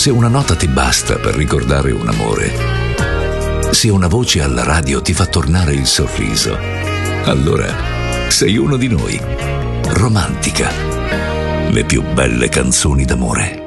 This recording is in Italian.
Se una nota ti basta per ricordare un amore, se una voce alla radio ti fa tornare il sorriso, allora sei uno di noi. Romantica. Le più belle canzoni d'amore.